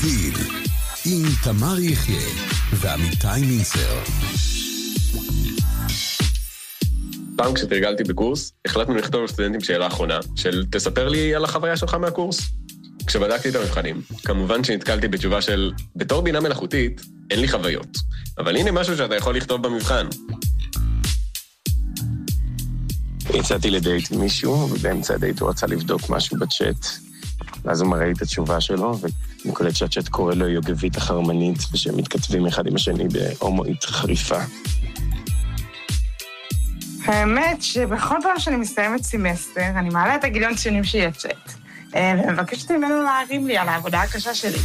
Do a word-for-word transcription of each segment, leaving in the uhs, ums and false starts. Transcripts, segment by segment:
דיל עם תמר יחיה ועמיתי מינסר. פעם כשתרגלתי בקורס, החלטנו לכתוב לסטודנטים שאלה אחרונה, של תספר לי על החוויה שלך מהקורס. כשבדקתי את המבחנים, כמובן שנתקלתי בתשובה של, בתור בינה מלאכותית, אין לי חוויות. אבל הנה משהו שאתה יכול לכתוב במבחן. יצאתי לדייט עם מישהו, ובאמצע הדייט הוא רצה לבדוק משהו בצ'אט. ואז הוא מראה לי את התשובה שלו, ואני קולט שהצ'אט קורא לו יוגבית החרמנית, ושהם מתכתבים אחד עם השני בהומואית חריפה. האמת שבכל פעם שאני מסיימת סמסטר, אני מעלה את הגיליון ציונים שיהיה צ'אט, ומבקשת ממנו להרים לי על העבודה הקשה שלי.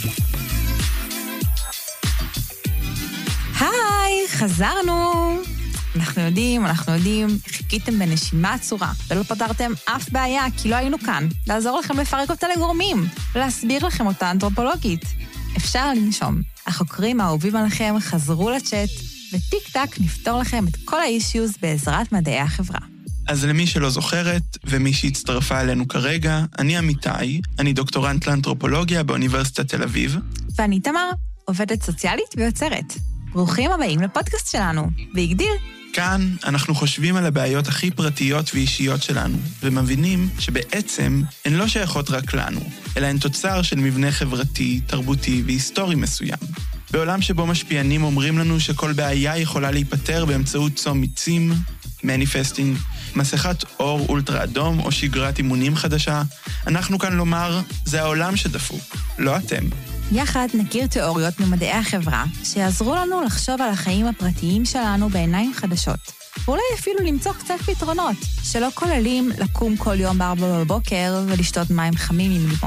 היי, חזרנו. אנחנו יודעים, אנחנו יודעים, חיכיתם בנשימה עצורה, ולא פתרתם אף בעיה, כי לא היינו כאן. לעזור לכם לפרק אותה לגורמים, ולהסביר לכם אותה אנתרופולוגית. אפשר לנשום. החוקרים האהובים עליכם חזרו לצ'אט, וטיק טק נפתור לכם את כל האישיוז בעזרת מדעי החברה. אז למי שלא זוכרת, ומי שהצטרפה אלינו כרגע, אני עמיתי, אני דוקטורנט לאנתרופולוגיה באוניברסיטת תל אביב. ואני תמר, עובדת סוציאלית ויוצרת. ברוכים הבאים לפודקאסט שלנו, והגדיר. כאן אנחנו חושבים על הבעיות הכי פרטיות ואישיות שלנו, ומבינים שבעצם הן לא שייכות רק לנו, אלא הן תוצר של מבנה חברתי, תרבותי והיסטורי מסוים. בעולם שבו משפיענים אומרים לנו שכל בעיה יכולה להיפטר באמצעות צום מיצים, מניפסטינג, מסכת אור אולטרה אדום או שגרת אימונים חדשה, אנחנו כאן לומר, זה העולם שדפוק, לא אתם. יחד נכיר תיאוריות ממדעי החברה, שיעזרו לנו לחשוב על החיים הפרטיים שלנו בעיניים חדשות, ואולי אפילו למצוא קצת פתרונות, שלא כוללים לקום כל יום בארבע בבוקר ולשתות מים חמים עם לימון.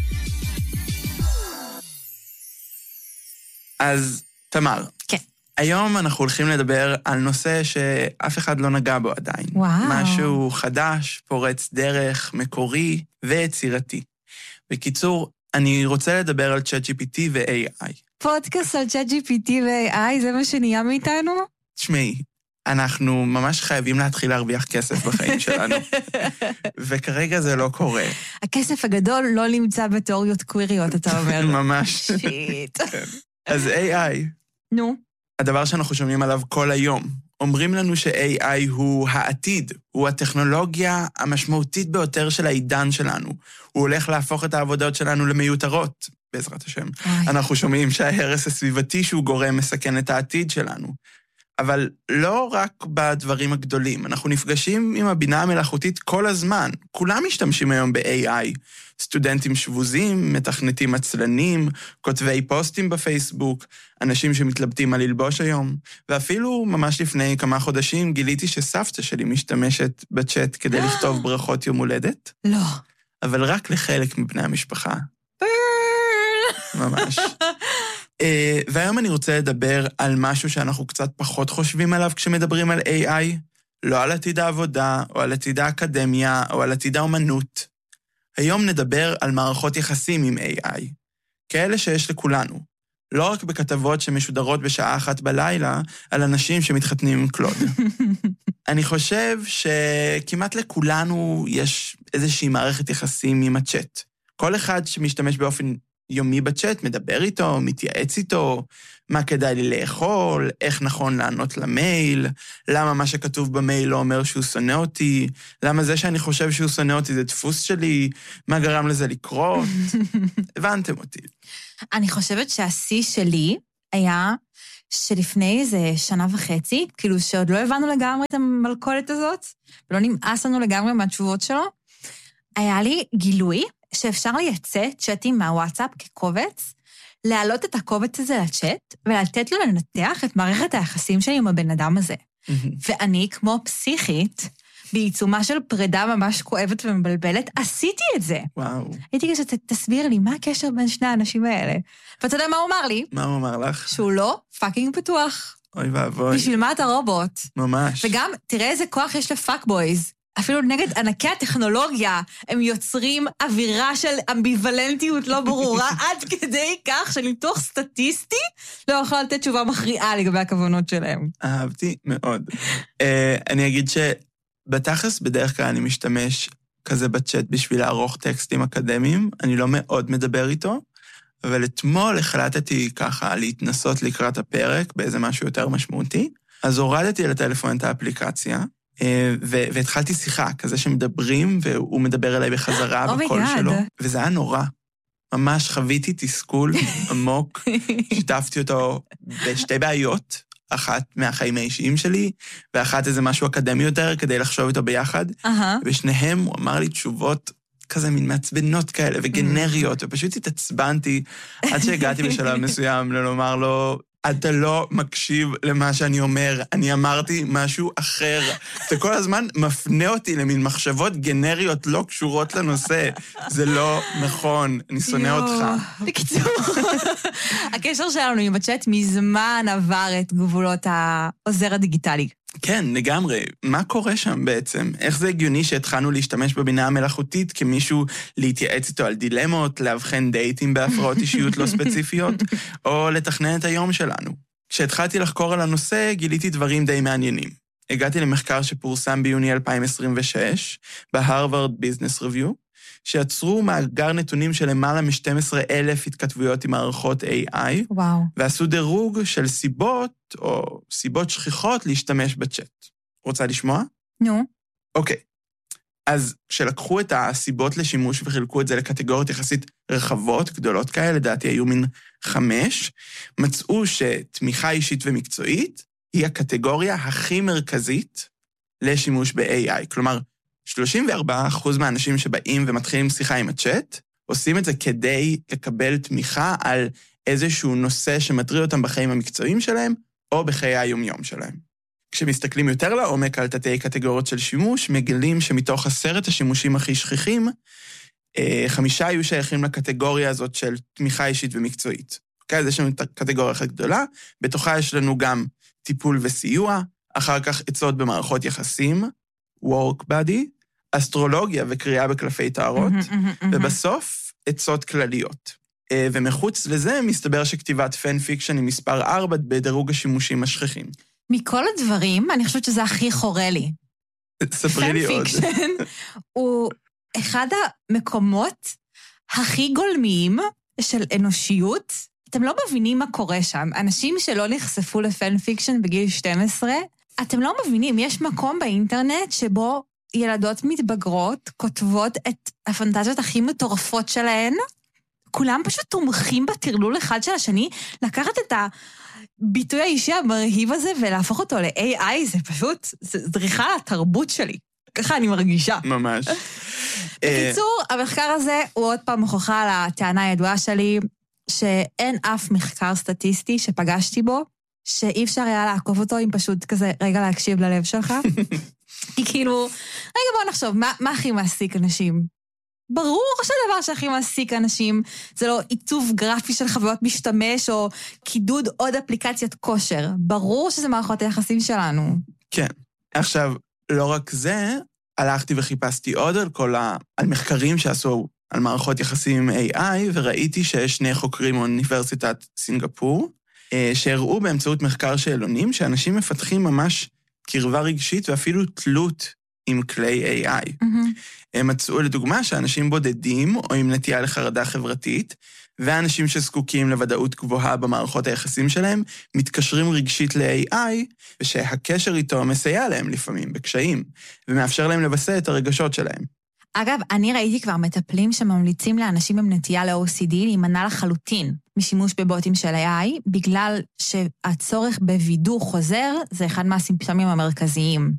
אז תמר, כן. היום אנחנו הולכים לדבר על נושא שאף אחד לא נגע בו עדיין. וואו. משהו חדש, פורץ דרך, מקורי ויצירתי. בקיצור, אני רוצה לדבר על צ'אט ג'י פי טי ו-איי איי. פודקאסט על צ'אט ג'י פי טי ו-איי איי, זה מה שנהיה מאיתנו? תשמעי, אנחנו ממש חייבים להתחיל להרוויח כסף בחיים שלנו. וכרגע זה לא קורה. הכסף הגדול לא נמצא בתיאוריות קוויריות, אתה אומר. ממש. שיט. אז איי איי, נו. הדבר שאנחנו שומעים עליו כל היום, אומרים לנו ש-איי איי הוא העתיד, הוא הטכנולוגיה המשמעותית ביותר של העידן שלנו. הוא הולך להפוך את העבודות שלנו למיותרות, בעזרת השם. אוי. אנחנו שומעים שההרס הסביבתי שהוא גורם מסכן את העתיד שלנו. אבל לא רק בדברים הגדולים, אנחנו נפגשים עם הבינה המלאכותית כל הזמן. כולם משתמשים היום ב-איי איי. סטודנטים שבוזים, מתכנתים עצלנים, כותבי פוסטים בפייסבוק, אנשים שמתלבטים על ללבוש היום, ואפילו ממש לפני כמה חודשים גיליתי שסבתא שלי משתמשת בצ'אט כדי לכתוב ברכות יום הולדת. לא. אבל רק לחלק מבני המשפחה. ממש. והיום אני רוצה לדבר על משהו שאנחנו קצת פחות חושבים עליו כשמדברים על איי איי, לא על עתיד העבודה, או על עתיד האקדמיה, או על עתיד האומנות. היום נדבר על מערכות יחסים עם איי איי, כאלה שיש לכולנו, לא רק בכתבות שמשודרות בשעה אחת בלילה, על אנשים שמתחתנים עם קלוד. אני חושב שכמעט לכולנו יש איזושהי מערכת יחסים עם הצ'אט. כל אחד שמשתמש באופן יומי בצ'אט, מדבר איתו, מתייעץ איתו, מה כדאי לי לאכול, איך נכון לענות למייל, למה מה שכתוב במייל לא אומר שהוא שונא אותי, למה זה שאני חושב שהוא שונא אותי זה דפוס שלי, מה גרם לזה לקרות, הבנתם אותי. אני חושבת שהשיא שלי היה שלפני איזה שנה וחצי, כאילו שעוד לא הבנו לגמרי את המלכודת הזאת, ולא נמאס לנו לגמרי מהתשובות שלו, היה לי גילוי, שאפשר לייצא צ'אטים מהוואטסאפ כקובץ, להעלות את הקובץ הזה לצ'אט, ולתת לו לנתח את מערכת היחסים שלי עם הבן אדם הזה. ואני, כמו פסיכית, בעיצומה של פרידה ממש כואבת ומבלבלת, עשיתי את זה. וואו. הייתי כזה, תסביר לי, מה הקשר בין שני האנשים האלה? ואתה יודע מה הוא אמר לי? מה הוא אמר לך? שהוא לא פאקינג פתוח. אוי ואבוי. בשביל מה אתה רובוט? ממש. וגם, תראה איזה כוח יש לפאקבויז. אפילו נגד ענקי הטכנולוגיה, הם יוצרים אווירה של אמביוולנטיות לא ברורה, עד כדי כך שניתוח סטטיסטי לא יכול לתת תשובה מכריעה לגבי הכוונות שלהם. אהבתי מאוד. אני אגיד שבתכלס בדרך כלל אני משתמש כזה בצ'אט בשביל לערוך טקסטים אקדמיים, אני לא מאוד מדבר איתו, אבל אתמול החלטתי ככה להתנסות לקראת הפרק באיזה משהו יותר משמעותי, אז הורדתי על הטלפון את האפליקציה, והתחלתי שיחה, כזה שמדברים, והוא מדבר אליי בחזרה בקול שלו, וזה היה נורא. ממש חוויתי תסכול עמוק, שיתפתי אותו בשתי בעיות, אחת מהחיים האישיים שלי, ואחת איזה משהו אקדמי יותר, כדי לחשוב איתו ביחד, ושניהם הוא אמר לי תשובות כזה מין מעצבנות כאלה, וגנריות, ופשוט התעצבנתי, עד שהגעתי בשלב מסוים לומר לו, אתה לא מקשיב למה שאני אומר, אני אמרתי משהו אחר. אתה כל הזמן מפנה אותי למין מחשבות גנריות לא קשורות לנושא. זה לא נכון, אני שונא אותך. בקיצור, הקשר שלנו עם הצ'אט מזמן עבר את גבולות העוזר הדיגיטלי. כן, לגמרי. מה קורה שם בעצם? איך זה הגיוני שהתחלנו להשתמש בבינה המלאכותית כמישהו להתייעץ איתו על דילמות, להבחן דייטים בהפרעות אישיות לא ספציפיות, או לתכנן את היום שלנו? כשהתחלתי לחקור על הנושא, גיליתי דברים די מעניינים. הגעתי למחקר שפורסם ביוני אלפיים עשרים ושש, בהרווארד ביזנס ריוויו, שיצרו מאגר נתונים של למעלה מ-שנים עשר אלף התכתבויות עם מערכות איי איי, וואו. ועשו דירוג של סיבות, או סיבות שכיחות להשתמש בצ'אט. רוצה לשמוע? נו. אוקיי. אז כשלקחו את הסיבות לשימוש וחילקו את זה לקטגוריות יחסית רחבות, גדולות כאלה, לדעתי היו מין חמש, מצאו שתמיכה אישית ומקצועית היא הקטגוריה הכי מרכזית לשימוש ב-איי איי. כלומר, שלושים וארבעה אחוז מהאנשים שבאים ומתחילים שיחה עם הצ'אט, עושים את זה כדי לקבל תמיכה על איזשהו נושא שמטריד אותם בחיים המקצועיים שלהם, או בחיי היומיום שלהם. כשמסתכלים יותר לעומק על תתי קטגוריות של שימוש, מגלים שמתוך עשרת השימושים הכי שכיחים, חמישה היו שייכים לקטגוריה הזאת של תמיכה אישית ומקצועית. אוקיי, אז יש לנו את הקטגוריה הכי גדולה, בתוכה יש לנו גם טיפול וסיוע, אחר כך עצות במערכות יחסים, work buddy, אסטרולוגיה וקריאה בקלפי תארות, ובסוף עצות כלליות. ומחוץ לזה מסתבר שכתיבת פן פיקשן היא מספר ארבע בדירוג השימושים השכיחים. מכל הדברים, אני חושבת שזה הכי חורה לי. ספרי לי עוד. פן פיקשן הוא אחד המקומות הכי גולמיים של אנושיות. אתם לא מבינים מה קורה שם. אנשים שלא נחשפו לפן פיקשן בגיל שתים עשרה, אתם לא מבינים, יש מקום באינטרנט שבו ילדות מתבגרות כותבות את הפנטזיות הכי מטורפות שלהן, כולם פשוט תומכים בטרלול אחד של השני, לקחת את הביטוי האישי המרהיב הזה ולהפוך אותו ל-איי איי, זה פשוט, זה דריכה לתרבות שלי. ככה אני מרגישה. ממש. בקיצור, המחקר הזה הוא עוד פעם מוכחה על הטענה הידועה שלי, שאין אף מחקר סטטיסטי שפגשתי בו, שאי אפשר היה לעקוב אותו אם פשוט כזה רגע להקשיב ללב שלך. כי כאילו, רגע בוא נחשוב, מה, מה הכי מעסיק אנשים? ברור שהדבר שהכי מעסיק אנשים זה לא עיצוב גרפי של חוויות משתמש או קידוד עוד אפליקציית כושר. ברור שזה מערכות היחסים שלנו. כן. עכשיו, לא רק זה, הלכתי וחיפשתי עוד על כל ה... על מחקרים שעשו על מערכות יחסים עם איי איי, וראיתי שיש שני חוקרים מאוניברסיטת סינגפור, שהראו באמצעות מחקר שאלונים שאנשים מפתחים ממש קרבה רגשית ואפילו תלות עם כלי איי איי. Mm-hmm. הם מצאו לדוגמה שאנשים בודדים או עם נטייה לחרדה חברתית, ואנשים שזקוקים לוודאות גבוהה במערכות היחסים שלהם, מתקשרים רגשית ל-איי איי, ושהקשר איתו מסייע להם לפעמים בקשיים, ומאפשר להם לבסע את הרגשות שלהם. אגב, אני ראיתי כבר מטפלים שממליצים לאנשים עם נטייה ל-או סי די להימנע לחלוטין משימוש בבוטים של איי איי, בגלל שהצורך בווידוא חוזר זה אחד מהסימפטומים המרכזיים.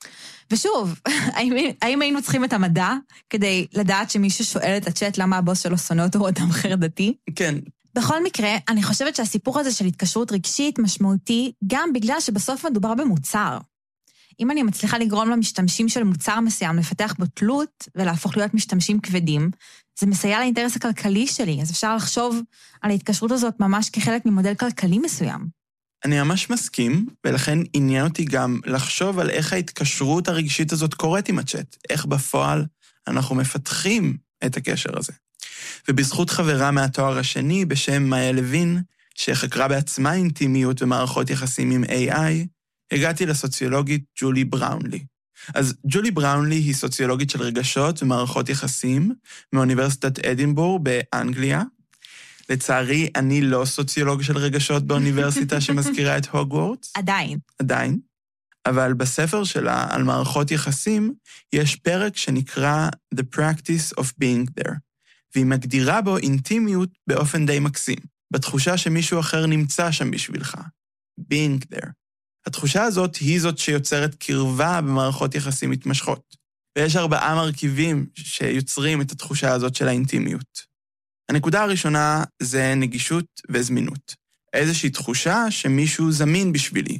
ושוב, האם, האם היינו צריכים את המדע כדי לדעת שמישהו שואל את הצ'אט למה הבוס שלו שונא אותו או אדם חרדתי? כן. בכל מקרה, אני חושבת שהסיפור הזה של התקשרות רגשית משמעותי גם בגלל שבסוף מדובר במוצר. אם אני מצליחה לגרום למשתמשים של מוצר מסוים לפתח בו תלות ולהפוך להיות משתמשים כבדים, זה מסייע לאינטרס הכלכלי שלי, אז אפשר לחשוב על ההתקשרות הזאת ממש כחלק ממודל כלכלי מסוים. אני ממש מסכים, ולכן עניין אותי גם לחשוב על איך ההתקשרות הרגשית הזאת קורית עם הצ'אט, איך בפועל אנחנו מפתחים את הקשר הזה. ובזכות חברה מהתואר השני בשם מאיה לוין, שחקרה בעצמה אינטימיות ומערכות יחסים עם איי איי, הגעתי לסוציולוגית ג'ולי בראונלי. אז ג'ולי בראונלי היא סוציולוגית של רגשות ומערכות יחסים מאוניברסיטת אדינבורג באנגליה, לצערי, אני לא סוציולוג של רגשות באוניברסיטה שמזכירה את הוגוורטס. עדיין. עדיין. אבל בספר שלה על מערכות יחסים, יש פרק שנקרא The Practice of Being There, והיא מגדירה בו אינטימיות באופן די מקסים, בתחושה שמישהו אחר נמצא שם בשבילך. Being there. התחושה הזאת היא זאת שיוצרת קרבה במערכות יחסים מתמשכות. ויש ארבעה מרכיבים שיוצרים את התחושה הזאת של האינטימיות. הנקודה הראשונה זה נגישות וזמינות. איזושהי תחושה שמישהו זמין בשבילי.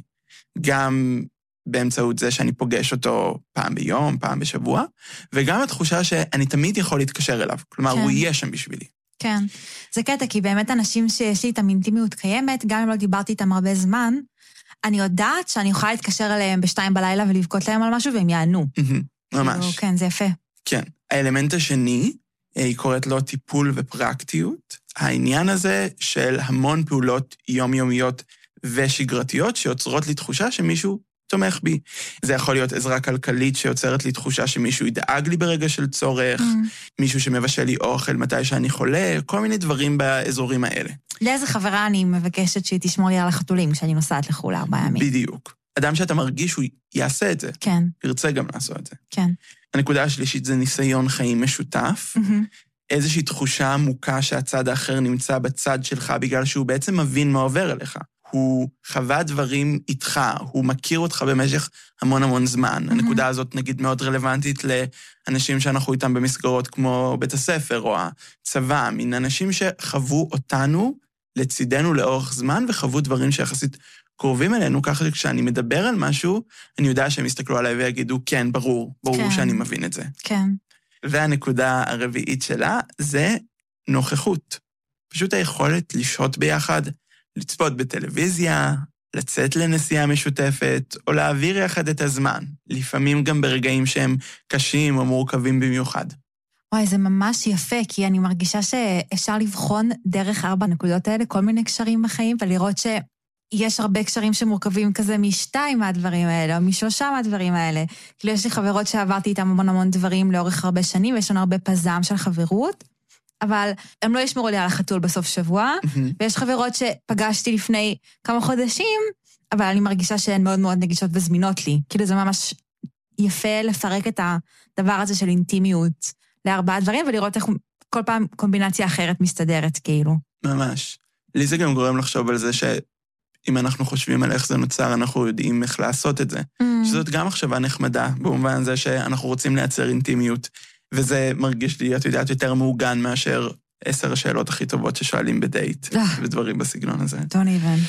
גם באמצעות זה שאני פוגש אותו פעם ביום, פעם בשבוע, וגם התחושה שאני תמיד יכול להתקשר אליו. כלומר, כן. הוא יהיה שם בשבילי. כן. זה קטע, כי באמת אנשים שיש לי איתם אינטימיות קיימת, גם אם לא דיברתי איתם הרבה זמן, אני יודעת שאני יכולה להתקשר אליהם בשתיים בלילה ולבכות להם על משהו, והם יענו. ממש. כאילו, כן, זה יפה. כן. האלמנט השני, היא קוראת לו טיפול ופרקטיות. העניין הזה של המון פעולות יומיומיות ושגרתיות, שיוצרות לי תחושה שמישהו תומך בי. זה יכול להיות עזרה כלכלית שיוצרת לי תחושה שמישהו ידאג לי ברגע של צורך, mm. מישהו שמבשל לי אוכל מתי שאני חולה, כל מיני דברים באזורים האלה. לאיזה חברה אני מבקשת שהיא תשמור לי על החתולים כשאני נוסעת לחו"ל ארבעה ימים. בדיוק. אדם שאתה מרגיש הוא יעשה את זה. כן. ירצה גם לעשות את זה. כן. הנקודה השלישית זה ניסיון חיים משותף. Mm-hmm. איזושהי תחושה עמוקה שהצד האחר נמצא בצד שלך, בגלל שהוא בעצם מבין מה עובר אליך. הוא חווה דברים איתך, הוא מכיר אותך במשך המון המון זמן. Mm-hmm. הנקודה הזאת נגיד מאוד רלוונטית לאנשים שאנחנו איתם במסגרות כמו בית הספר או הצבא, מן אנשים שחוו אותנו לצידנו לאורך זמן, וחוו דברים שיחסית קרובים אלינו, ככה שכשאני מדבר על משהו, אני יודע שהם יסתכלו עליי ויגידו, כן, ברור, ברור כן. שאני מבין את זה. כן. והנקודה הרביעית שלה זה נוכחות. פשוט היכולת לשהות ביחד, לצפות בטלוויזיה, לצאת לנסיעה משותפת, או להעביר יחד את הזמן, לפעמים גם ברגעים שהם קשים או מורכבים במיוחד. וואי, זה ממש יפה, כי אני מרגישה שאפשר לבחון דרך ארבע נקודות האלה, כל מיני קשרים בחיים, ולראות שיש הרבה קשרים שמורכבים כזה משתיים מהדברים האלה, או משלושה מהדברים האלה. כאילו יש לי חברות שעברתי איתם המון המון דברים לאורך הרבה שנים, ויש לנו הרבה פזם של חברות, אבל הם לא ישמרו לי על החתול בסוף שבוע, ויש חברות שפגשתי לפני כמה חודשים, אבל אני מרגישה שהן מאוד מאוד נגישות וזמינות לי. כאילו זה ממש יפה לפרק את הדבר הזה של אינטימיות לארבעה דברים, ולראות איך כל פעם קומבינציה אחרת מסתדרת, כאילו. ממש. לי זה גם גורם לחשוב על זה שאם אנחנו חושבים על איך זה נוצר, אנחנו יודעים איך לעשות את זה. שזאת גם מחשבה נחמדה, במובן זה שאנחנו רוצים לייצר אינטימיות, וזה מרגיש לי, את יודעת, יותר מעוגן מאשר עשר השאלות הכי טובות ששואלים בדייט, ודברים בסגנון הזה. Don't even.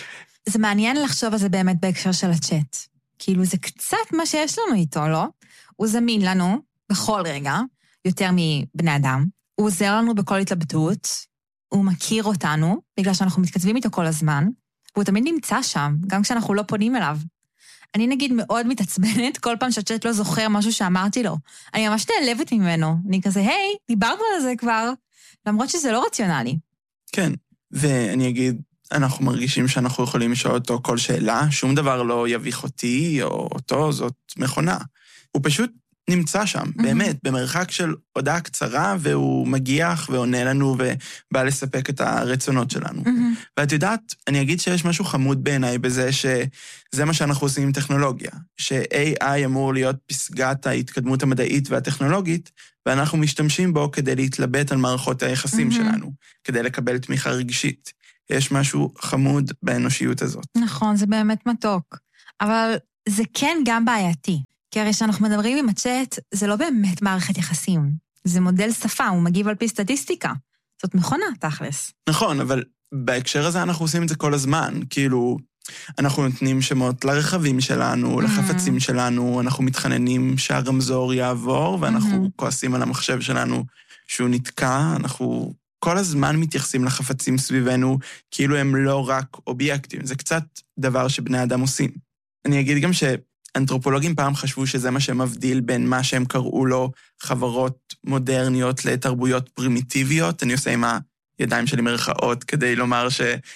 זה מעניין לחשוב על זה באמת בהקשר של הצ'אט. כאילו זה קצת מה שיש לנו איתו, לא? הוא זמין לנו בכל רגע, יותר מבני אדם. הוא עוזר לנו בכל התלבטות, הוא מכיר אותנו, בגלל שאנחנו מתכתבים איתו כל הזמן, והוא תמיד נמצא שם, גם כשאנחנו לא פונים אליו. אני נגיד מאוד מתעצבנת כל פעם שהצ'אט לא זוכר משהו שאמרתי לו. אני ממש נעלבת ממנו. אני כזה, היי, דיברנו על זה כבר, למרות שזה לא רציונלי. כן, ואני אגיד, אנחנו מרגישים שאנחנו יכולים לשאול אותו כל שאלה, שום דבר לא יביך אותי או אותו, זאת מכונה. הוא פשוט נמצא שם, mm-hmm. באמת, במרחק של הודעה קצרה, והוא מגיח ועונה לנו ובא לספק את הרצונות שלנו. Mm-hmm. ואת יודעת, אני אגיד שיש משהו חמוד בעיניי בזה שזה מה שאנחנו עושים עם טכנולוגיה, ש-איי איי אמור להיות פסגת ההתקדמות המדעית והטכנולוגית, ואנחנו משתמשים בו כדי להתלבט על מערכות היחסים mm-hmm. שלנו, כדי לקבל תמיכה רגשית. יש משהו חמוד באנושיות הזאת. נכון, זה באמת מתוק. אבל זה כן גם בעייתי. כי הרי שאנחנו מדברים עם הצ'אט, זה לא באמת מערכת יחסים. זה מודל שפה, הוא מגיב על פי סטטיסטיקה. זאת מכונה, תכלס. נכון, אבל בהקשר הזה אנחנו עושים את זה כל הזמן. כאילו, אנחנו נותנים שמות לרכבים שלנו, לחפצים שלנו, אנחנו מתחננים שהרמזור יעבור, ואנחנו כועסים על המחשב שלנו שהוא נתקע, אנחנו כל הזמן מתייחסים לחפצים סביבנו, כאילו הם לא רק אובייקטים. זה קצת דבר שבני אדם עושים. אני אגיד גם ש... אנתרופולוגים פעם חשבו שזה מה שמבדיל בין מה שהם קראו לו חברות מודרניות לתרבויות פרימיטיביות. אני עושה עם הידיים שלי מרכאות כדי לומר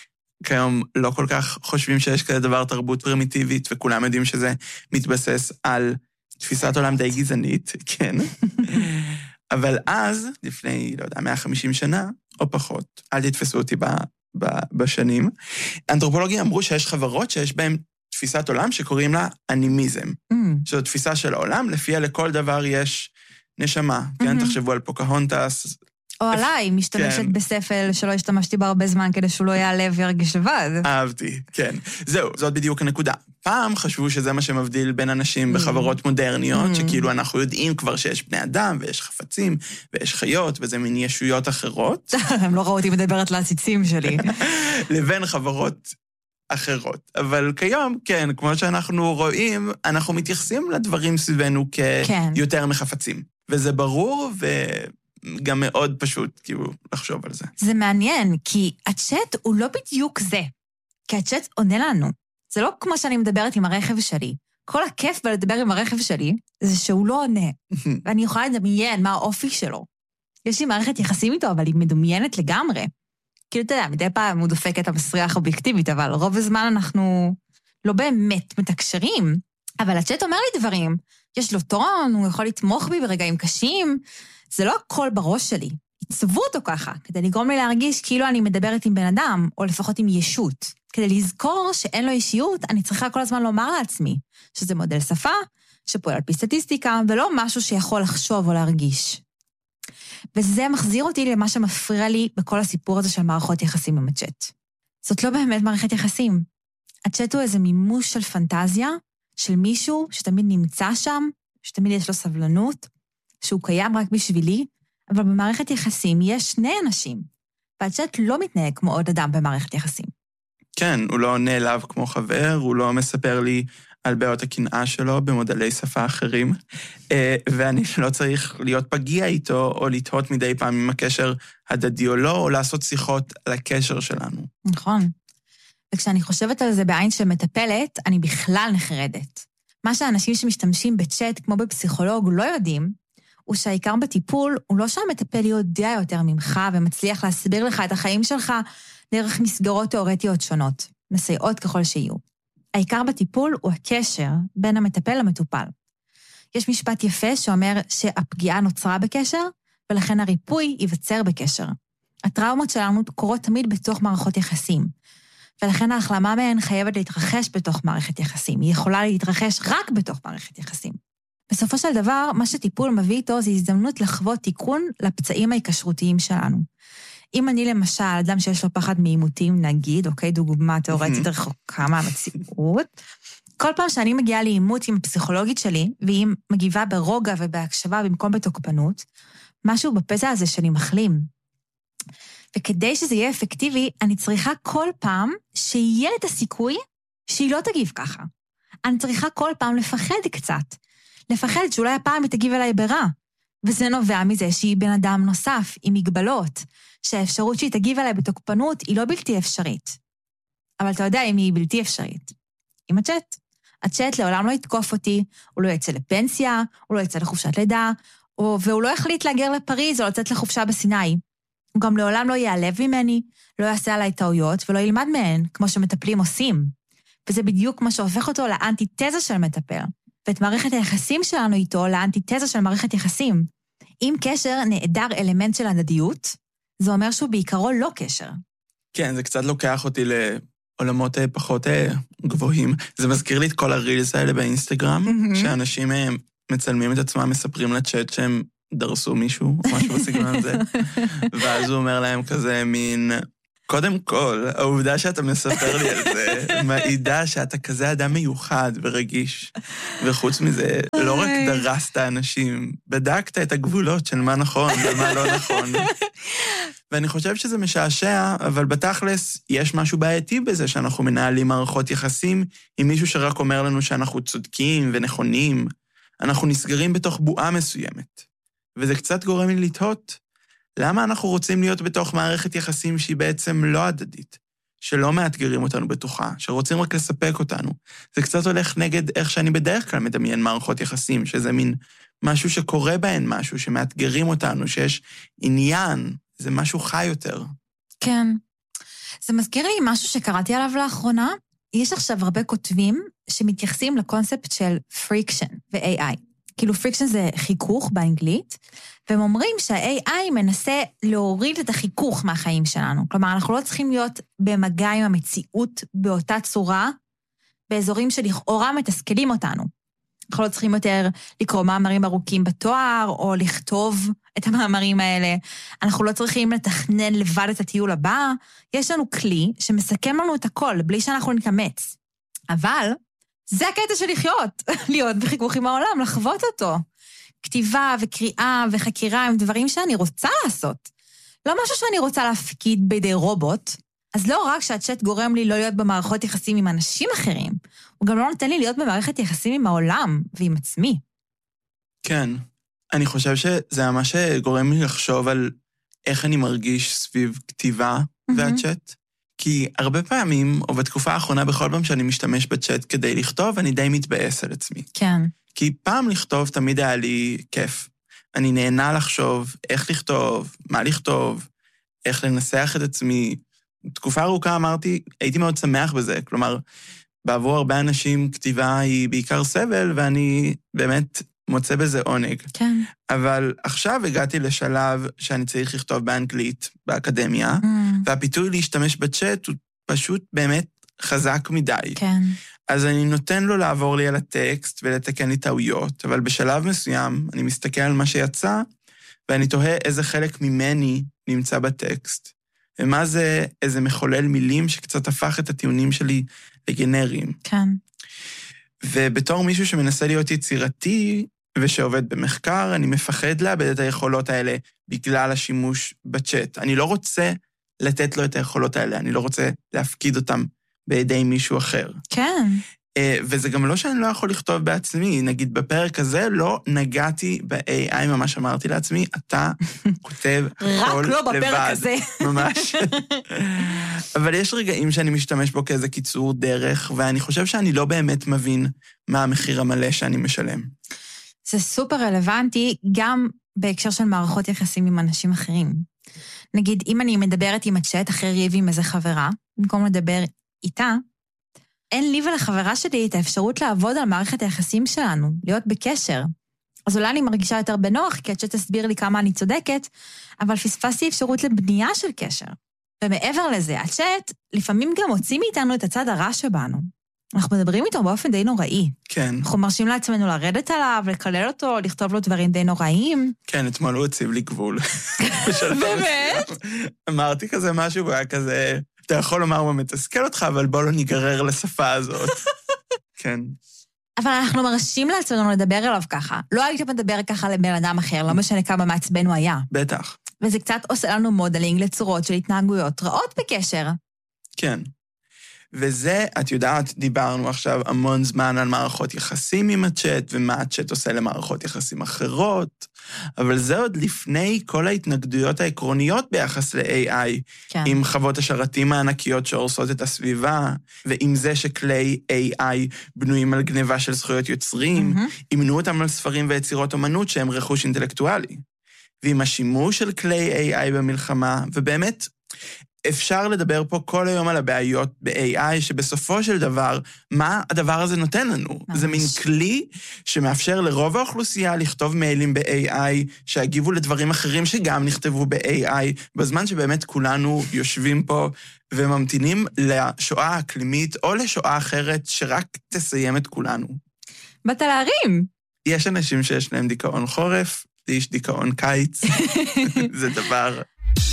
שכיום לא כל כך חושבים שיש כזה דבר תרבות פרימיטיבית, וכולם יודעים שזה מתבסס על תפיסת עולם די גזענית, כן. אבל אז, לפני, לא יודע, מאה וחמישים שנה, או פחות, אל תתפסו אותי ב, ב, בשנים, אנתרופולוגים אמרו שיש חברות שיש בהן תפיסת עולם שקוראים לה אנימיזם. Mm. שזו תפיסה של העולם, לפיה לכל דבר יש נשמה. Mm-hmm. כן, תחשבו על פוקהונטס. או עליי, משתמשת כן. בספל שלא השתמשתי בה הרבה זמן, כדי שהוא לא יעלה וירגיש לבד. אהבתי, כן. זהו, זאת בדיוק הנקודה. פעם חשבו שזה מה שמבדיל בין אנשים בחברות מודרניות, שכאילו אנחנו יודעים כבר שיש בני אדם, ויש חפצים, ויש חיות, וזה מין ישויות אחרות. הם לא ראו אותי מדברת לעציצים שלי. לבין חברות אחרות. אבל כיום, כן, כמו שאנחנו רואים, אנחנו מתייחסים לדברים סביבנו כיותר מחפצים. וזה ברור וגם מאוד פשוט, כאילו, לחשוב על זה. זה מעניין, כי הצ'אט הוא לא בדיוק זה. כי הצ'אט עונה לנו. זה לא כמו שאני מדברת עם הרכב שלי. כל הכיף בלדבר עם הרכב שלי, זה שהוא לא עונה. ואני יכולה לדמיין מה האופי שלו. יש לי מערכת יחסים איתו, אבל היא מדומיינת לגמרי. כאילו, אתה יודע, מדי פעם הוא דופק את המסריח אובייקטיבית, אבל רוב הזמן אנחנו לא באמת מתקשרים. אבל הצ'אט אומר לי דברים. יש לו טון, הוא יכול לתמוך בי ברגעים קשים. זה לא הכל בראש שלי. עיצבו אותו ככה, כדי לגרום לי להרגיש כאילו אני מדברת עם בן אדם, או לפחות עם ישות. כדי לזכור שאין לו אישיות, אני צריכה כל הזמן לומר לעצמי, שזה מודל שפה, שפועל על פי סטטיסטיקה, ולא משהו שיכול לחשוב או להרגיש. וזה מחזיר אותי למה שמפריע לי בכל הסיפור הזה של מערכות יחסים עם הצ'אט. זאת לא באמת מערכת יחסים. הצ'אט הוא איזה מימוש של פנטזיה, של מישהו שתמיד נמצא שם, שתמיד יש לו סבלנות, שהוא קיים רק בשבילי, אבל במערכת יחסים יש שני אנשים, והצ'אט לא מתנהג כמו עוד אדם במערכת יחסים. כן, הוא לא עונה אליו כמו חבר, הוא לא מספר לי על בעיות הקנאה שלו במודלי שפה אחרים, ואני לא צריך להיות פגיע איתו, או לתהות מדי פעם עם הקשר הדדי או לא, או לעשות שיחות על הקשר שלנו. נכון. וכשאני חושבת על זה בעין של מטפלת, אני בכלל נחרדת. מה שהאנשים שמשתמשים בצ'אט, כמו בפסיכולוג, לא יודעים, הוא שהעיקר בטיפול, הוא לא שהמטפל יודע יותר ממך, ומצליח להסביר לך את החיים שלך, דרך מסגרות תיאורטיות שונות, מסייעות ככל שיהיו. העיקר בטיפול הוא הקשר בין המטפל למטופל. יש משפט יפה שאומר שהפגיעה נוצרה בקשר, ולכן הריפוי ייווצר בקשר. הטראומות שלנו קורות תמיד בתוך מערכות יחסים, ולכן ההחלמה מהן חייבת להתרחש בתוך מערכת יחסים. היא יכולה להתרחש רק בתוך מערכת יחסים. בסופו של דבר, מה שטיפול מביא איתו זה הזדמנות לחוות תיקון לפצעים ההיקשרותיים שלנו. אם אני למשל, אדם שיש לו פחד מעימותים, נגיד, אוקיי, דוגמה תיאורטית רחוקה מהמציאות, כל פעם שאני מגיעה לעימות עם הפסיכולוגית שלי, והיא מגיבה ברוגע ובהקשבה במקום בתוקפנות, משהו בפצע הזה שלי מחלים. וכדי שזה יהיה אפקטיבי, אני צריכה כל פעם שיהיה את הסיכוי שהיא לא תגיב ככה. אני צריכה כל פעם לפחד קצת. לפחד שאולי הפעם היא תגיב אליי ברע. וזה נובע מזה שהיא בן אדם נוסף, עם מגבלות, שהאפשרות שהיא תגיב אליי בתוקפנות היא לא בלתי אפשרית. אבל אתה יודע אם היא בלתי אפשרית. עם הצ'אט. הצ'אט לעולם לא יתקוף אותי, הוא לא יצא לפנסיה, הוא לא יצא לחופשת לידה, והוא לא יחליט להגר לפריז או לצאת לחופשה בסיני. הוא גם לעולם לא ייעלב ממני, לא יעשה עליי טעויות ולא ילמד מהן, כמו שמטפלים עושים. וזה בדיוק מה שהופך אותו לאנטיתזה של מטפל, ואת מערכת היחסים שלנו איתו לאנטיתזה של מערכת יחסים. אם קשר נעדר אלמנט של הדדיות, זה אומר שהוא בעיקרו לא קשר. כן, זה קצת לוקח אותי לעולמות פחות גבוהים. זה מזכיר לי את כל הרילס האלה באינסטגרם, mm-hmm. שאנשים מצלמים את עצמם, מספרים לצ'אט שהם דרסו מישהו, או משהו בסגנון הזה, ואז הוא אומר להם כזה מין, קודם כל, העובדה שאתה מספר לי על זה, מעידה שאתה כזה אדם מיוחד ורגיש, וחוץ מזה, לא רק דרסת אנשים, בדקת את הגבולות של מה נכון ומה לא נכון. ואני חושב שזה משעשע, אבל בתכלס יש משהו בעייתי בזה שאנחנו מנהלים מערכות יחסים עם מישהו שרק אומר לנו שאנחנו צודקים ונכונים. אנחנו נסגרים בתוך בועה מסוימת. וזה קצת גורם לי לתהות, למה אנחנו רוצים להיות בתוך מערכת יחסים שהיא בעצם לא הדדית, שלא מאתגרים אותנו בתוכה, שרוצים רק לספק אותנו. זה קצת הולך נגד איך שאני בדרך כלל מדמיין מערכות יחסים, שזה מין משהו שקורה בהן משהו, שמאתגרים אותנו, שיש עניין, זה משהו חי יותר. כן. זה מזכיר לי משהו שקראתי עליו לאחרונה. יש עכשיו הרבה כותבים שמתייחסים לקונספט של פריקשן ו-איי איי. כאילו פריקשן זה חיכוך באנגלית, והם אומרים שה-איי איי מנסה להוריד את החיכוך מהחיים שלנו. כלומר, אנחנו לא צריכים להיות במגע עם המציאות באותה צורה, באזורים שלכאורה מתסכלים אותנו. אנחנו לא צריכים יותר לקרוא מאמרים ארוכים בתואר, או לכתוב את המאמרים האלה. אנחנו לא צריכים לתכנן לבד את הטיול הבא. יש לנו כלי שמסכם לנו את הכל, בלי שאנחנו נתאמץ. אבל זה הקטע של לחיות, להיות בחיכוך עם העולם, לחוות אותו. כתיבה וקריאה וחקירה הם דברים שאני רוצה לעשות. לא משהו שאני רוצה להפקיד בידי רובוט, אז לא רק שהצ'אט גורם לי לא להיות במערכות יחסים עם אנשים אחרים, הוא גם לא נותן לי להיות במערכת יחסים עם העולם ועם עצמי. כן, אני חושב שזה ממש גורם לי לחשוב על איך אני מרגיש סביב כתיבה mm-hmm. והצ'אט, כי הרבה פעמים, או בתקופה האחרונה בכל פעם שאני משתמש בצ'אט כדי לכתוב, אני די מתבאס על עצמי. כן. כי פעם לכתוב תמיד היה לי כיף. אני נהנה לחשוב איך לכתוב, מה לכתוב, איך לנסח את עצמי. תקופה ארוכה אמרתי, הייתי מאוד שמח בזה. כלומר, בעבור הרבה אנשים כתיבה היא בעיקר סבל, ואני באמת מוצא בזה עונג. כן. אבל עכשיו הגעתי לשלב שאני צריך לכתוב באנגלית, באקדמיה, mm. והפיתוי להשתמש בצ'אט הוא פשוט באמת חזק מדי. כן. אז אני נותן לו לעבור לי על הטקסט ולתקן לי טעויות, אבל בשלב מסוים אני מסתכל על מה שיצא, ואני תוהה איזה חלק ממני נמצא בטקסט, ומה זה איזה מחולל מילים שקצת הפך את הטיעונים שלי לגנריים. כן. ובתור מישהו שמנסה להיות יצירתי ושעובד במחקר, אני מפחד לאבד את היכולות האלה בגלל השימוש בצ'אט. אני לא רוצה לתת לו את היכולות האלה, אני לא רוצה להפקיד אותם בידי מישהו אחר. כן. וזה גם לא שאני לא יכול לכתוב בעצמי, נגיד בפרק הזה לא נגעתי ב-איי איי, ממש אמרתי לעצמי, אתה כותב הכל לבד. רק לא בפרק הזה. ממש. אבל יש רגעים שאני משתמש בו כאיזה קיצור דרך, ואני חושב שאני לא באמת מבין מה המחיר המלא שאני משלם. זה סופר רלוונטי, גם בהקשר של מערכות יחסים עם אנשים אחרים. נגיד, אם אני מדברת עם הצ'אט אחרי ריב עם איזה חברה, במקום לדבר איתה, אין לי ולחברה שלי את האפשרות לעבוד על מערכת היחסים שלנו, להיות בקשר. אז אולי אני מרגישה יותר בנוח, כי הצ'אט תסביר לי כמה אני צודקת, אבל פספסתי אפשרות לבנייה של קשר. ומעבר לזה, הצ'אט לפעמים גם מוציא מאיתנו את הצד הרע שבנו. אנחנו מדברים איתו באופן די נוראי. כן. אנחנו מרשים לעצמנו לרדת עליו, לקלל אותו, לכתוב לו דברים די נוראיים. כן, אתמול הוא הציב לי גבול. באמת? אמרתי כזה משהו, הוא היה כזה, אתה יכול לומר מה מתסכל אותך, אבל בוא לא ניגרר לשפה הזאת. כן. אבל אנחנו מרשים לעצמנו לדבר אליו ככה. לא היית מדבר ככה לבן אדם אחר, לא משנה כמה מעצבן הוא היה. בטח. וזה קצת עושה לנו מודלינג לצורות של התנהגויות רעות בקשר. כן. וזה, את יודעת, דיברנו עכשיו המון זמן על מערכות יחסים עם הצ'אט, ומה הצ'אט עושה למערכות יחסים אחרות, אבל זה עוד לפני כל ההתנגדויות העקרוניות ביחס ל-איי איי, כן. עם חוות השרתים הענקיות שהורסות את הסביבה, ועם זה שכלי איי איי בנויים על גניבה של זכויות יוצרים, mm-hmm. ימנו אותם על ספרים ויצירות אומנות שהם רכוש אינטלקטואלי. ועם השימוש של כלי איי איי במלחמה, ובאמת, אפשר לדבר פה כל היום על הבעיות ב-איי איי, שבסופו של דבר, מה הדבר הזה נותן לנו? ממש. זה מין כלי שמאפשר לרוב האוכלוסייה לכתוב מיילים ב-איי איי, שהגיבו לדברים אחרים שגם נכתבו ב-איי איי, בזמן שבאמת כולנו יושבים פה וממתינים לשואה האקלימית, או לשואה אחרת שרק תסיים את כולנו. באת להרים. יש אנשים שיש להם דיכאון חורף, יש דיכאון קיץ, זה דבר...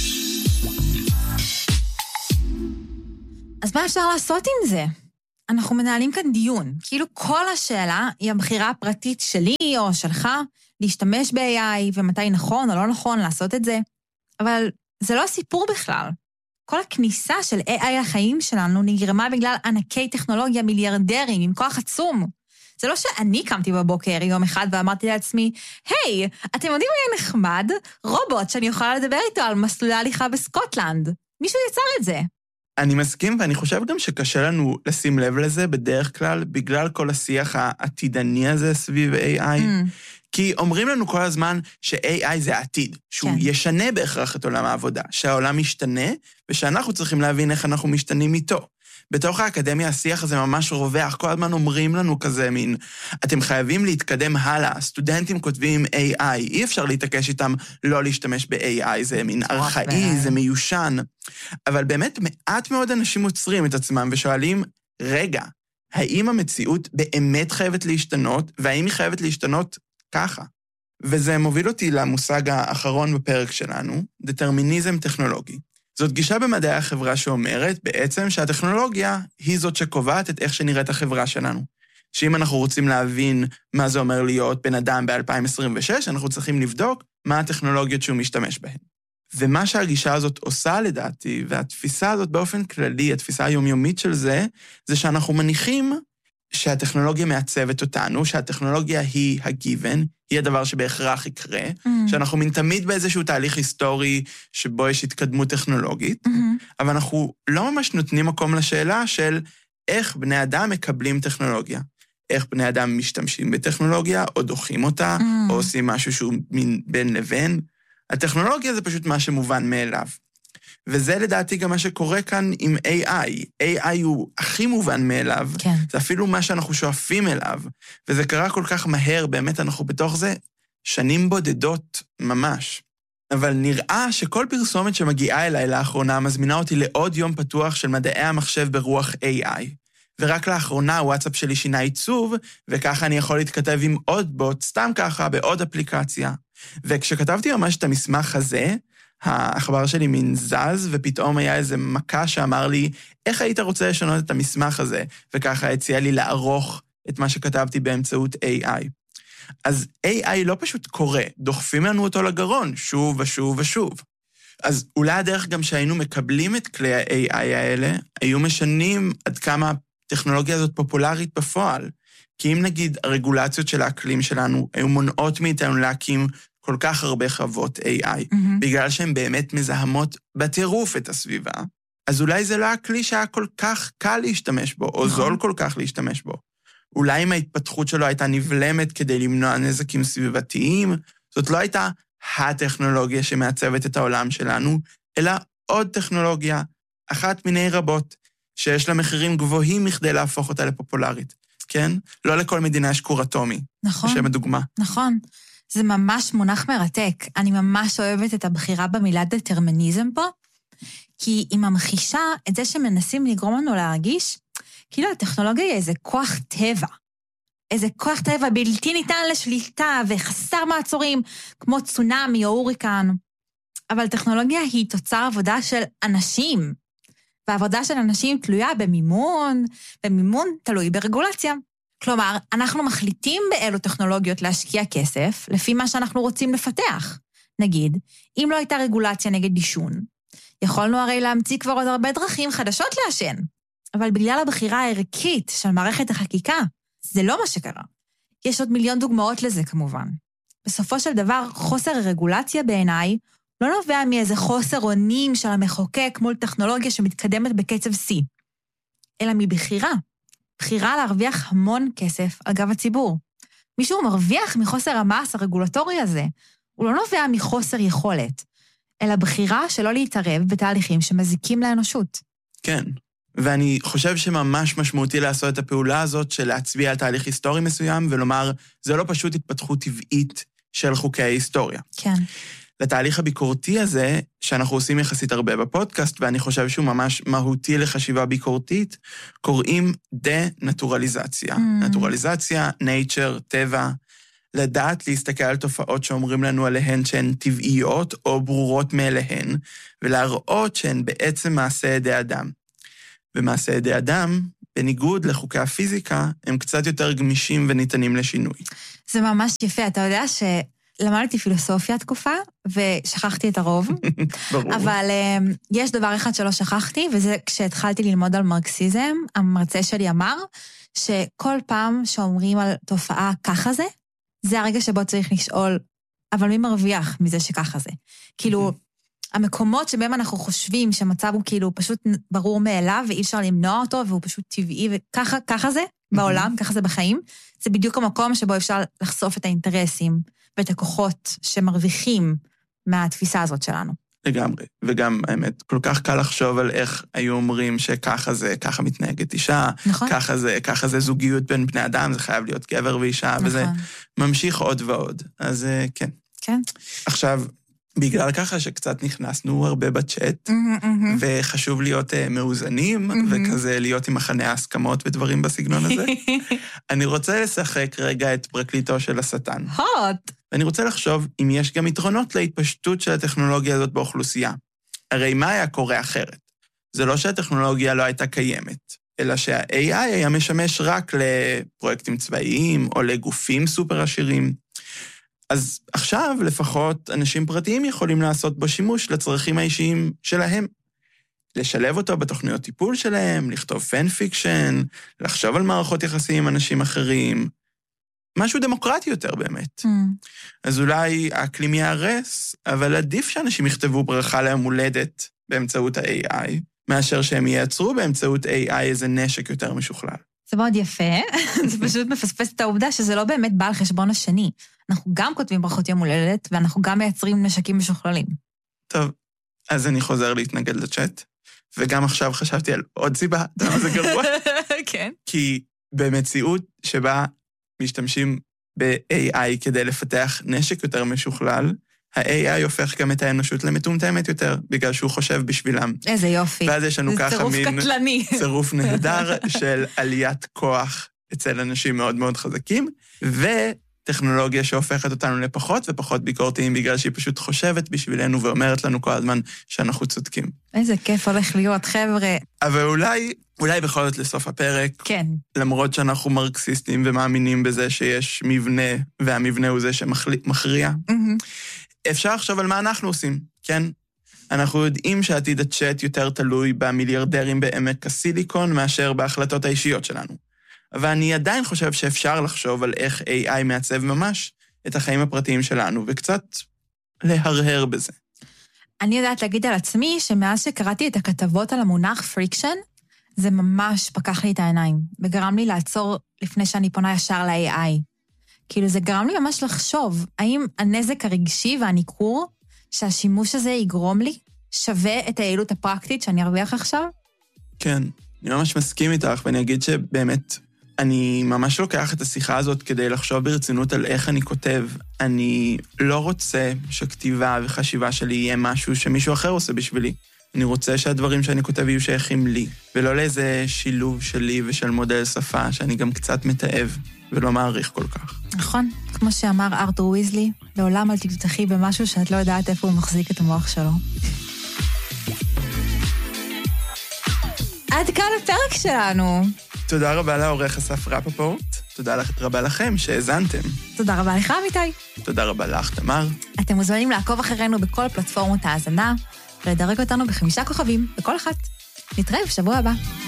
אז מה אפשר לעשות עם זה? אנחנו מנהלים כאן דיון. כאילו כל השאלה היא הבחירה הפרטית שלי או שלך להשתמש ב-איי איי ומתי נכון או לא נכון לעשות את זה. אבל זה לא הסיפור בכלל. כל הכניסה של איי איי לחיים שלנו נגרמה בגלל ענקי טכנולוגיה מיליארדרים עם כוח עצום. זה לא שאני קמתי בבוקר יום אחד ואמרתי לעצמי, היי, אתם יודעים מה יהיה נחמד? רובוט שאני יכולה לדבר איתו על מסלולי הליכה בסקוטלנד. מישהו יצר את זה. אני מסכים, ואני חושב גם שקשה לנו לשים לב לזה בדרך כלל, בגלל כל השיח העתידני הזה סביב איי איי, mm. כי אומרים לנו כל הזמן ש-איי איי זה העתיד, שהוא כן. ישנה בהכרח את עולם העבודה, שהעולם משתנה, ושאנחנו צריכים להבין איך אנחנו משתנים איתו. בתוך האקדמיה השיח הזה ממש רווח, כל הזמן אומרים לנו כזה מין, אתם חייבים להתקדם הלאה, סטודנטים כותבים איי איי, אי אפשר להתעקש איתם לא להשתמש ב-איי איי, זה מין ארכאי, זה מיושן. אבל באמת מעט מאוד אנשים עוצרים את עצמם ושואלים, רגע, האם המציאות באמת חייבת להשתנות, והאם היא חייבת להשתנות ככה? וזה מוביל אותי למושג האחרון בפרק שלנו, דטרמיניזם טכנולוגי. זאת גישה במדעי החברה שאומרת בעצם שהטכנולוגיה היא זאת שקובעת את איך שנראית החברה שלנו. שאם אנחנו רוצים להבין מה זה אומר להיות בן אדם ב-אלפיים עשרים ושש, אנחנו צריכים לבדוק מה הטכנולוגיות שהוא משתמש בהן. ומה שהגישה הזאת עושה לדעתי, והתפיסה הזאת באופן כללי, התפיסה היומיומית של זה, זה שאנחנו מניחים שהטכנולוגיה מעצבת אותנו, שהטכנולוגיה היא הגיוון, היא הדבר שבהכרח יקרה, mm. שאנחנו מין תמיד באיזשהו תהליך היסטורי שבו יש התקדמות טכנולוגית, mm-hmm. אבל אנחנו לא ממש נותנים מקום לשאלה של איך בני אדם מקבלים טכנולוגיה, איך בני אדם משתמשים בטכנולוגיה, או דוחים אותה, mm. או עושים משהו שהוא מין בין לבין. הטכנולוגיה זה פשוט מה שמובן מאליו. וזה לדעתי גם מה שקורה כאן עם איי איי. איי איי הוא הכי מובן מאליו, כן. זה אפילו מה שאנחנו שואפים אליו, וזה קרה כל כך מהר, באמת אנחנו בתוך זה שנים בודדות ממש. אבל נראה שכל פרסומת שמגיעה אליי לאחרונה מזמינה אותי לעוד יום פתוח של מדעי המחשב ברוח איי איי. ורק לאחרונה הוואטסאפ שלי שינה עיצוב, וככה אני יכול להתכתב עם עוד בוט, סתם ככה, בעוד אפליקציה. וכשכתבתי ממש את המסמך הזה, העכבר שלי מין זז, ופתאום היה איזה מכה שאמר לי, איך היית רוצה לשנות את המסמך הזה? וככה הציע לי לערוך את מה שכתבתי באמצעות איי איי. אז איי איי לא פשוט קורה, דוחפים לנו אותו לגרון, שוב ושוב ושוב. אז אולי הדרך גם שהיינו מקבלים את כלי ה-איי איי האלה, היו משנים עד כמה הטכנולוגיה הזאת פופולרית בפועל. כי אם נגיד הרגולציות של האקלים שלנו היו מונעות מאיתנו להקים כל כך הרבה חוות איי איי, mm-hmm. בגלל שהן באמת מזהמות בטירוף את הסביבה, אז אולי זה לא הכלי שהיה כל כך קל להשתמש בו, או זול כל כך להשתמש בו. אולי אם ההתפתחות שלו הייתה נבלמת כדי למנוע נזקים סביבתיים, זאת לא הייתה הטכנולוגיה שמעצבת את העולם שלנו, אלא עוד טכנולוגיה, אחת מיני רבות, שיש לה מחירים גבוהים מכדי להפוך אותה לפופולרית. כן? לא לכל מדינה יש כור אטומי. נכון. בשם הדוגמה. נכון. זה ממש מונח מרתק. אני ממש אוהבת את הבחירה במילה דטרמיניזם פה, כי היא ממחישה את זה שמנסים לגרום לנו להרגיש, כאילו הטכנולוגיה היא איזה כוח טבע. איזה כוח טבע בלתי ניתן לשליטה וחסר מעצורים, כמו צונאמי או הוריקן. אבל טכנולוגיה היא תוצר עבודה של אנשים, והעבודה של אנשים תלויה במימון, ומימון תלוי ברגולציה. כלומר, אנחנו מחליטים באילו טכנולוגיות להשקיע כסף, לפי מה שאנחנו רוצים לפתח. נגיד, אם לא הייתה רגולציה נגד דישון, יכולנו הרי להמציא כבר עוד הרבה דרכים חדשות לעשן, אבל בגלל הבחירה הערכית של מערכת החקיקה, זה לא מה שקרה. יש עוד מיליון דוגמאות לזה כמובן. בסופו של דבר, חוסר הרגולציה בעיניי, לא נובע מאיזה חוסר אונים של המחוקק מול טכנולוגיה שמתקדמת בקצב C, אלא מבחירה. בחירה להרוויח המון כסף על גב הציבור. מישהו מרוויח מחוסר המס הרגולטורי הזה, הוא לא נובע מחוסר יכולת, אלא בחירה שלא להתערב בתהליכים שמזיקים לאנושות. כן, ואני חושב שממש משמעותי לעשות את הפעולה הזאת של להצביע על תהליך היסטורי מסוים, ולומר, זה לא פשוט התפתחות טבעית של חוקי ההיסטוריה. כן. לתהליך הביקורתי הזה, שאנחנו עושים יחסית הרבה בפודקאסט, ואני חושב שהוא ממש מהותי לחשיבה ביקורתית, קוראים דה-נטורליזציה. Mm. נטורליזציה, nature, טבע, לדעת להסתכל על תופעות שאומרים לנו עליהן שהן טבעיות או ברורות מאליהן, ולהראות שהן בעצם מעשה ידי אדם. ומעשה ידי אדם, בניגוד לחוקי הפיזיקה, הם קצת יותר גמישים וניתנים לשינוי. זה ממש יפה, אתה יודע ש... למדתי פילוסופיה תקופה, ושכחתי את הרוב. ברור. אבל um, יש דבר אחד שלא שכחתי, וזה כשהתחלתי ללמוד על מרקסיזם, המרצה שלי אמר, שכל פעם שאומרים על תופעה ככה זה, זה הרגע שבו צריך לשאול, אבל מי מרוויח מזה שככה זה? כאילו, המקומות שבהם אנחנו חושבים שהמצב הוא כאילו פשוט ברור מאליו, ואי אפשר למנוע אותו, והוא פשוט טבעי, וככה ככה זה בעולם, ככה זה בחיים, זה בדיוק המקום שבו אפשר לחשוף את האינטרסים, ואת הכוחות שמרוויחים מהתפיסה הזאת שלנו. לגמרי. וגם, האמת, כל כך קל לחשוב על איך היו אומרים שככה זה, ככה מתנהגת אישה, נכון. ככה זה, ככה זה זוגיות בין בני אדם, זה חייב להיות גבר ואישה, נכון. וזה ממשיך עוד ועוד. אז כן. כן. עכשיו, בגלל ככה שקצת נכנסנו הרבה בצ'אט, mm-hmm, mm-hmm. וחשוב להיות uh, מאוזנים, mm-hmm. וכזה להיות עם מחנה ההסכמות ודברים בסגנון הזה, אני רוצה לשחק רגע את פרקליטו של השטן. הוט! ואני רוצה לחשוב אם יש גם יתרונות להתפשטות של הטכנולוגיה הזאת באוכלוסייה. הרי מה היה קורה אחרת? זה לא שהטכנולוגיה לא הייתה קיימת, אלא שה-איי איי היה משמש רק לפרויקטים צבאיים, או לגופים סופר עשירים. אז עכשיו לפחות אנשים פרטיים יכולים לעשות בו שימוש לצרכים האישיים שלהם. לשלב אותו בתוכניות טיפול שלהם, לכתוב פן-פיקשן, לחשוב על מערכות יחסים עם אנשים אחרים, משהו דמוקרטי יותר באמת. Mm. אז אולי האקלים יהרס, אבל עדיף שאנשים יכתבו ברכה ליום הולדת באמצעות ה-איי איי, מאשר שהם ייצרו באמצעות איי איי איזה נשק יותר משוכלל. זה מאוד יפה, זה פשוט מפספס את העובדה שזה לא באמת בא על חשבון השני. אנחנו גם כותבים ברכות יום הולדת, ואנחנו גם מייצרים נשקים משוכללים. טוב, אז אני חוזר להתנגד לצ'אט, וגם עכשיו חשבתי על עוד סיבה, אתה יודע מה זה גרוע? כן. כי במציאות שבה משתמשים ב-איי איי כדי לפתח נשק יותר משוכלל, ה-איי איי הופך גם את האנושות למטומטמת יותר, בגלל שהוא חושב בשבילם. איזה יופי. ואז יש לנו ככה מין... זה צירוף קטלני. צירוף נהדר של עליית כוח אצל אנשים מאוד מאוד חזקים, וטכנולוגיה שהופכת אותנו לפחות ופחות ביקורתיים, בגלל שהיא פשוט חושבת בשבילנו ואומרת לנו כל הזמן שאנחנו צודקים. איזה כיף הולך להיות, חבר'ה. אבל אולי, אולי בכל זאת לסוף הפרק, כן. למרות שאנחנו מרקסיסטים ומאמינים בזה שיש מבנה, והמבנה הוא זה שמכריע, mm-hmm. אפשר לחשוב על מה אנחנו עושים, כן? אנחנו יודעים שעתיד הצ'אט יותר תלוי במיליארדרים בעמק הסיליקון, מאשר בהחלטות האישיות שלנו. אבל אני עדיין חושב שאפשר לחשוב על איך איי איי מעצב ממש את החיים הפרטיים שלנו, וקצת להרהר בזה. אני יודעת להגיד על עצמי שמאז שקראתי את הכתבות על המונח פריקשן, זה ממש פקח לי את העיניים, וגרם לי לעצור לפני שאני פונה ישר ל-איי איי. כאילו זה גרם לי ממש לחשוב, האם הנזק הרגשי והניכור שהשימוש הזה יגרום לי שווה את היעילות הפרקטית שאני ארוויח עכשיו? כן, אני ממש מסכים איתך, ואני אגיד שבאמת, אני ממש לוקח את השיחה הזאת כדי לחשוב ברצינות על איך אני כותב. אני לא רוצה שכתיבה וחשיבה שלי יהיה משהו שמישהו אחר עושה בשבילי. אני רוצה שהדברים שאני כותב יהיו שייכים לי, ולא לאיזה שילוב שלי ושל מודל שפה שאני גם קצת מתאהב ולא מעריך כל כך. נכון, כמו שאמר ארתור ויזלי, לעולם אל תפתחי במשהו שאת לא יודעת איפה הוא מחזיק את המוח שלו. עד כאן הפרק שלנו. תודה רבה לעורך אסף רפפורט, תודה רבה לכם שהאזנתם. תודה רבה לך, אמיתי. תודה רבה לך, תמר. אתם מוזמנים לעקוב אחרינו בכל פלטפורמות ההאזנה, ולדרג אותנו בחמישה כוכבים בכל אחת. נתראה בשבוע הבא.